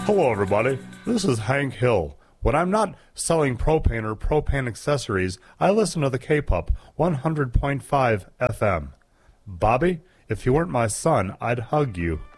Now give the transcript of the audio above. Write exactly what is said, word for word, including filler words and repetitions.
Hello, everybody. This is Hank Hill. When I'm not selling propane or propane accessories, I listen to the K-Pop one hundred point five F M. Bobby, if you weren't my son, I'd hug you.